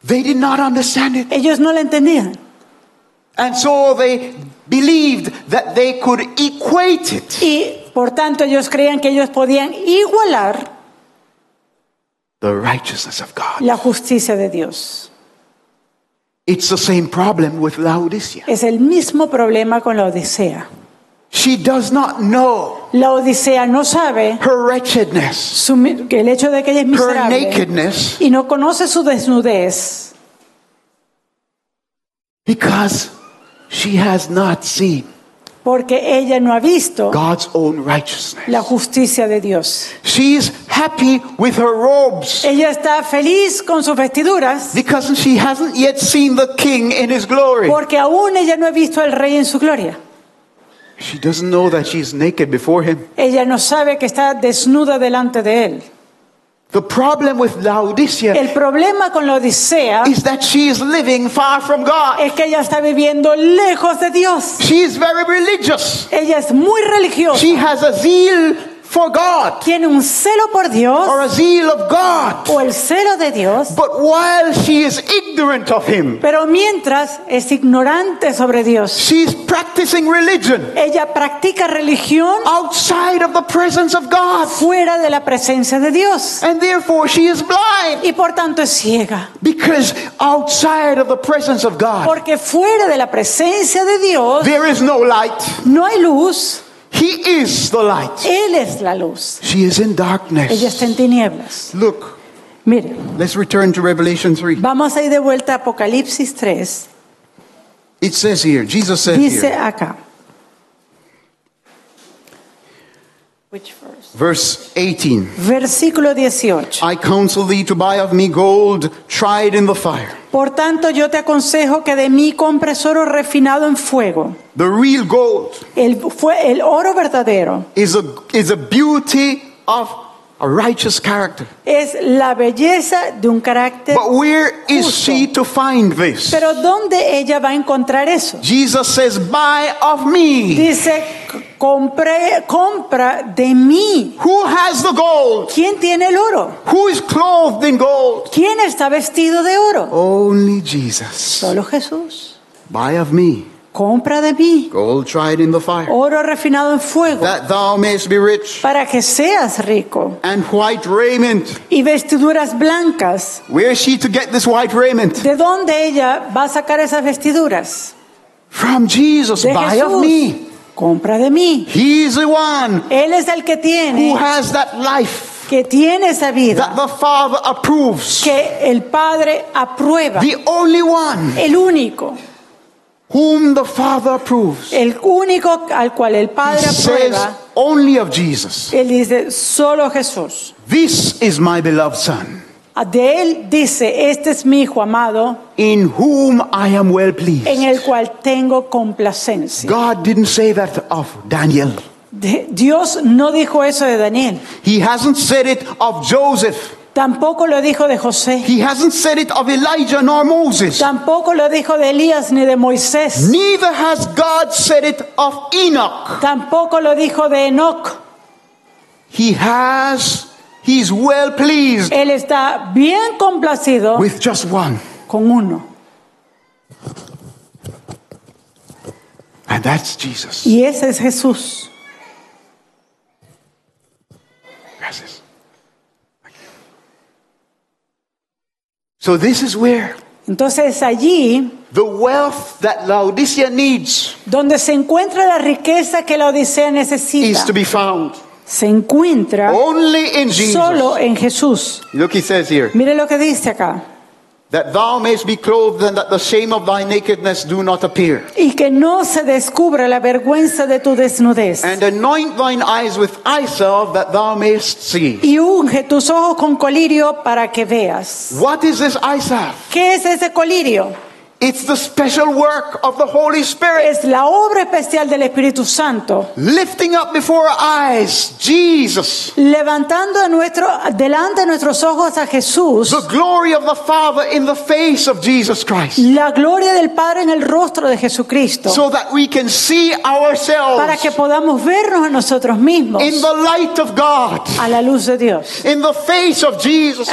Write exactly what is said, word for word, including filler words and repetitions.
They did not understand it. Ellos no la entendían. And so they believed that they could equate it. Y por tanto ellos creían que ellos podían igualar The righteousness of God. la justicia de Dios. It's the same problem with Laodicea. Es el mismo problema con la Odisea. She does not know La Odisea no sabe her wretchedness, su, que el hecho de que ella es her miserable nakedness, y no conoce su desnudez because she has not seen porque ella no ha visto God's own righteousness. la justicia de Dios. She is happy with her robes Ella está feliz con sus vestiduras because she hasn't yet seen the king in his glory. porque aún ella no ha visto al rey en su gloria. She doesn't know that she's naked before him. Ella no sabe que está desnuda delante de él. The problem with Laodicea El problema con la Odisea is that she is living far from God. es que ella está viviendo lejos de Dios. She is very religious. Ella es muy religiosa. She has a zeal for God, Tiene un celo por Dios or a zeal of God. o el celo de Dios, But while she is ignorant of him, pero mientras es ignorante sobre Dios. she's practicing religion Ella practica religión outside of the presence of God. fuera de la presencia de Dios And therefore she is blind, y por tanto es ciega. because outside of the presence of God, Porque fuera de la presencia de Dios there is no light. no hay luz. He is the light. Él es la luz. She is in Ella darkness. está en tinieblas. Look, Mire, let's return to Revelation three. vamos a ir de vuelta a Apocalipsis tres. It says here, Jesus said Dice here, acá. Which verse? verse eighteen, Versículo dieciocho. I counsel thee to buy of me gold tried in the fire, Por tanto, yo te aconsejo que de mí compres oro refinado en fuego. the real gold. El, fue, el oro verdadero is a is a beauty of a righteous character. es la belleza de un carácter. But where is justo. she to find this? Pero ¿dónde ella va a encontrar eso? Jesus says, buy of me. Dice, compré, compra de mí. Who has the gold? ¿Quién tiene el oro? Who is clothed in gold? ¿Quién está vestido de oro? Only Jesus. Solo Jesús. Buy of me Compra de mí gold tried in the fire, oro refinado en fuego that thou mayest be rich, para que seas rico, and white raiment. y vestiduras blancas. Where is she to get this white raiment? ¿De dónde ella va a sacar esas vestiduras? From Jesus. De Buy of Jesús. me. Compra de mí. He's the one Él es el que who tiene, has that life que tiene esa that vida, the Father approves. que el Padre aprueba. The only one El único, whom the Father approves. el único al cual el Padre He says aprueba. only of Jesus. Él dice, solo Jesús. This is my beloved Son, De él dice, este es mi hijo amado, in whom I am well pleased. en el cual tengo complacencia. God didn't say that of Daniel. De- Dios no dijo eso de Daniel. He hasn't said it of Joseph. Tampoco lo dijo de José. He hasn't said it of Elijah nor Moses. Tampoco lo dijo de Elías ni de Moisés. Neither has God said it of Enoch. Tampoco lo dijo de Enoc. He has, he's well pleased Él está bien complacido with just one. con uno. And that's Jesus. Y ese es Jesús. Gracias. So this is where Entonces allí the wealth that Laodicea needs donde se encuentra la riqueza que la Odisea necesita, is to be found se encuentra only in Jesus. solo en Jesús. Look, he says here, Mire lo que dice acá. that thou mayst be clothed and that the shame of thy nakedness do not appear. Y que no se descubra la vergüenza de tu desnudez. And anoint thine eyes with eye salve that thou mayst see. Y unge tus ojos con colirio para que veas. What is this eye salve? ¿Qué es ese colirio? It's the special work of the Holy Spirit, Es la obra especial del Espíritu Santo, lifting up before our eyes Jesus, levantando a nuestro, delante de nuestros ojos a Jesús, the glory of the Father in the face of Jesus Christ, la gloria del Padre en el rostro de Jesucristo, so that we can see ourselves para que podamos vernos a nosotros mismos in the light of God, a la luz de Dios. in the face of Jesus.